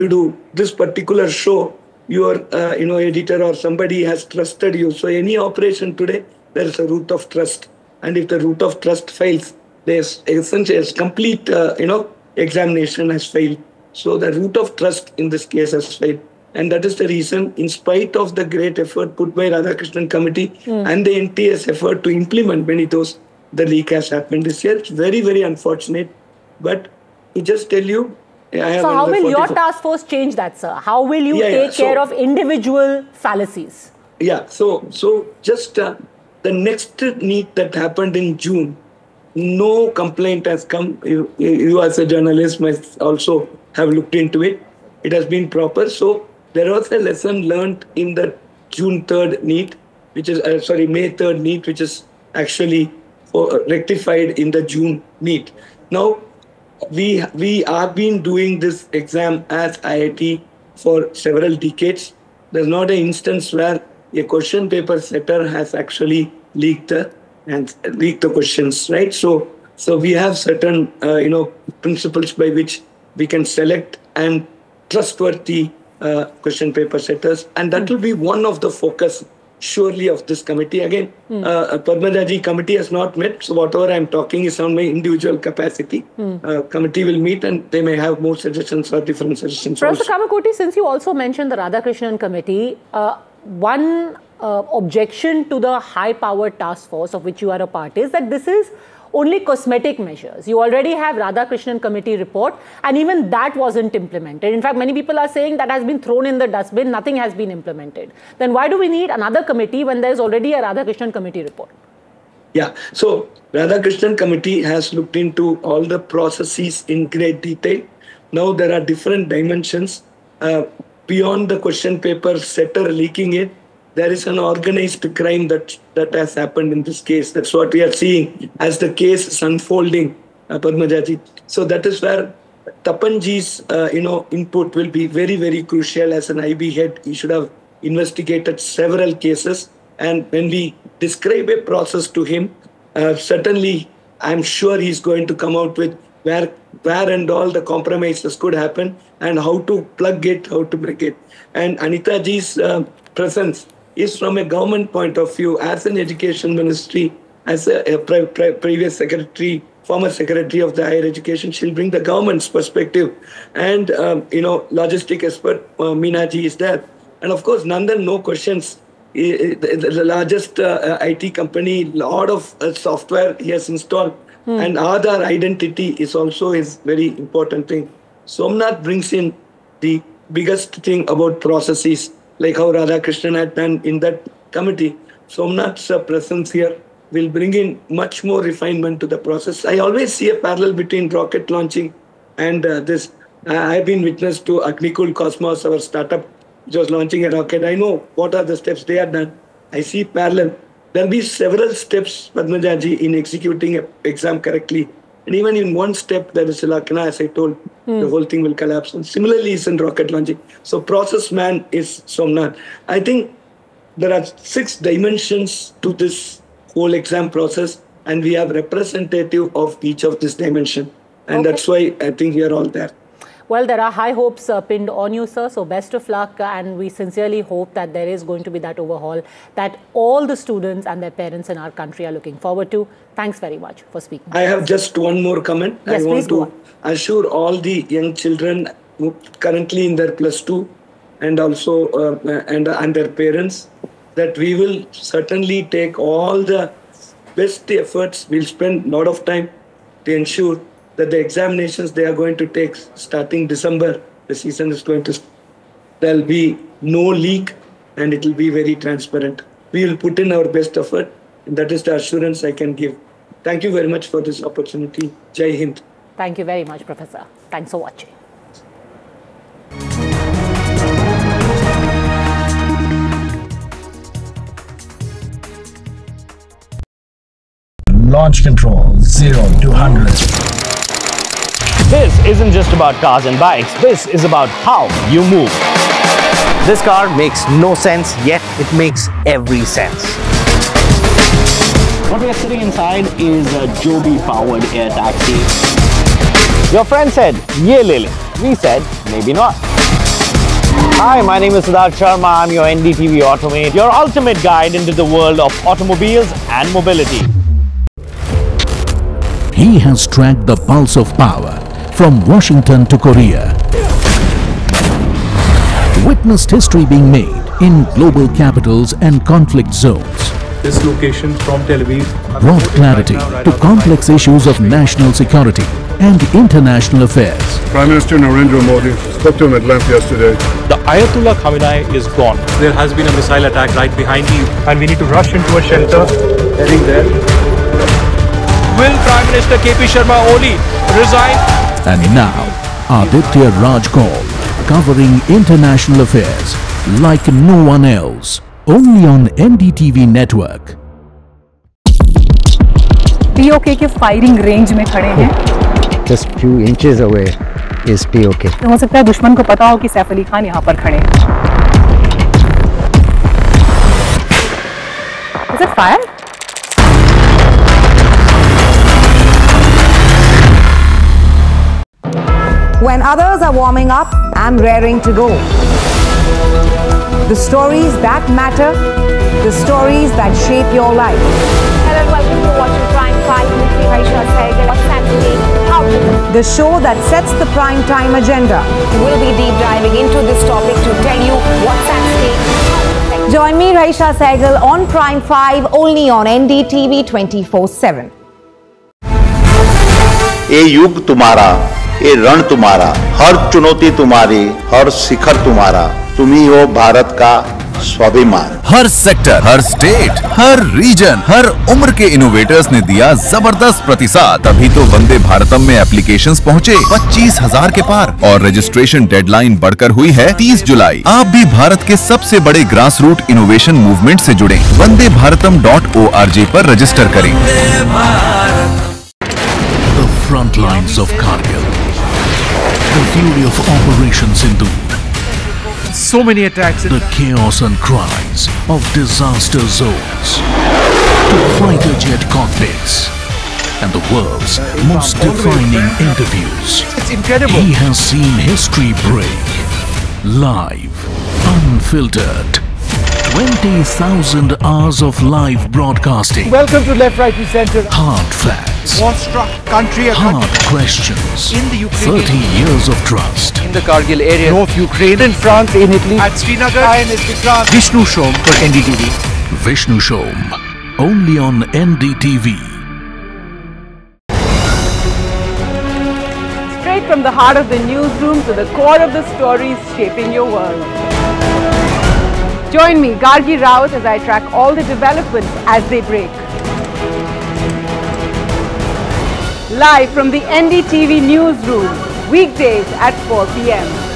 to do this particular show, your editor or somebody has trusted you. So any operation today, there is a root of trust. And if the root of trust fails, there's essentially a complete examination has failed. So the root of trust in this case has failed. And that is the reason, in spite of the great effort put by Radhakrishnan Committee and the NTS effort to implement many those, the leak has happened this year. It's very, very unfortunate. But I just tell you, so how will your task force change that, sir? How will you take care of individual fallacies? Yeah, so just the next NEET that happened in June, no complaint has come. You as a journalist must also have looked into it. It has been proper. So there was a lesson learned in the June 3rd NEET, which is, May 3rd NEET, which is actually rectified in the June NEET. Now, we have been doing this exam as IIT for several decades. There's not an instance where a question paper setter has actually leaked the questions, right? So we have certain principles by which we can select and trustworthy question paper setters, and that will be one of the focus surely of this committee. Again, Padmaja committee has not met, so whatever I'm talking is on my individual capacity. Committee will meet and they may have more suggestions or different suggestions. Professor Kamakoti, since you also mentioned the Radhakrishnan committee, one objection to the high-powered task force of which you are a part is that this is only cosmetic measures. You already have Radhakrishnan committee report, and even that wasn't implemented. In fact, many people are saying that has been thrown in the dustbin, nothing has been implemented. Then why do we need another committee when there's already a Radhakrishnan committee report? Yeah, so Radhakrishnan committee has looked into all the processes in great detail. Now there are different dimensions. Beyond the question paper setter leaking it, there is an organized crime that has happened in this case. That's what we are seeing as the case is unfolding, Padmaja. So that is where Tapanji's input will be very, very crucial. As an IB head, he should have investigated several cases. And when we describe a process to him, certainly I'm sure he's going to come out with where and all the compromises could happen and how to plug it, how to break it. And Anita Ji's presence is from a government point of view, as an education ministry, as a previous secretary, former secretary of the higher education. She'll bring the government's perspective. And, logistic expert Meenaji is there. And of course, Nandan, no questions. The largest IT company, lot of software he has installed. And Aadhaar identity is also his very important thing. Somnath brings in the biggest thing about processes, like how Radhakrishnan had done in that committee. Somnath's presence here will bring in much more refinement to the process. I always see a parallel between rocket launching and this. I've been witness to Agnikul Cosmos, our startup, which was launching a rocket. I know what are the steps they have done. I see parallel. There'll be several steps, Padmaja, in executing an exam correctly. And even in one step, there is a lakna, as I told, the whole thing will collapse. And similarly, is in rocket launching. So process man is Somnath. I think there are 6 dimensions to this whole exam process, and we have representative of each of this dimension. And that's why I think we are all there. Well, there are high hopes pinned on you, sir. So best of luck. And we sincerely hope that there is going to be that overhaul that all the students and their parents in our country are looking forward to. Thanks very much for speaking. I have just one more comment. Yes, I want to assure all the young children who currently in their +2 and also and their parents that we will certainly take all the best efforts. We'll spend a lot of time to ensure that the examinations they are going to take starting December, the season is going to, there'll be no leak and it will be very transparent. We will put in our best effort, and that is the assurance I can give. Thank you very much for this opportunity. Jai Hind. Thank you very much, Professor. Thanks for watching. Launch control 0 to 100. This isn't just about cars and bikes, this is about how you move. This car makes no sense, yet it makes every sense. What we are sitting inside is a Joby-powered air taxi. Your friend said, "Ye le le." We said, maybe not. Hi, my name is Siddharth Sharma. I'm your NDTV Automate, your ultimate guide into the world of automobiles and mobility. He has tracked the pulse of power from Washington to Korea. Witnessed history being made in global capitals and conflict zones. This location from Tel Aviv Brought clarity to complex issues of national security and international affairs. Prime Minister Narendra Modi spoke to him at length yesterday. The Ayatollah Khamenei is gone. There has been a missile attack right behind me and we need to rush into a shelter. Heading there. Will Prime Minister KP Sharma Oli resign? And now, Aditya Raj Kaul, covering international affairs like no one else. Only on NDTV network. POK के firing range में खड़े हैं. Just few inches away is POK. तो हो सकता है दुश्मन को पता हो कि सैफ अली खान यहाँ पर खड़े हैं. Is it fire? When others are warming up, I'm raring to go. The stories that matter, the stories that shape your life. Hello and welcome to watching Prime 5 with me, Raisha Sehgal. What's happening? How to do? The show that sets the prime time agenda. We'll be deep diving into this topic to tell you what's at stake. Join me, Raisha Sehgal, on Prime 5 only on NDTV 24/7. ये युग तुम्हारा, ये रण तुम्हारा, हर चुनौती तुम्हारी, हर शिखर तुम्हारा, तुम ही हो भारत का स्वाभिमान। हर सेक्टर, हर स्टेट, हर रीजन, हर उम्र के इनोवेटर्स ने दिया जबरदस्त प्रतिसाद, तभी तो वंदे भारतम में एप्लीकेशंस पहुंचे 25,000 के पार और रजिस्ट्रेशन डेडलाइन बढ़कर हुई है 30 जुलाई। आप भी भारत के सबसे बड़े ग्रास रूट इनोवेशन मूवमेंट से जुड़े। vandeBharatam.org पर रजिस्टर करें। The front lines of Kargil, the fury of Operation Sindhu. So many attacks. The chaos and cries of disaster zones, to fighter jet cockpits, and the world's most defining interviews. It's incredible. He has seen history break, live, unfiltered. 20,000 hours of live broadcasting. Welcome to Left, Right, Center. Hard facts. War-struck country. Hard questions. In the Ukraine. 30 years of trust. In the Kargil area. North Ukraine. In France, in Italy. At Srinagar. INS Vikrant. Vishnu Shom for NDTV. Vishnu Shom. Only on NDTV. Straight from the heart of the newsroom to the core of the stories shaping your world. Join me, Gargi Raut, as I track all the developments as they break. Live from the NDTV newsroom, weekdays at 4 p.m.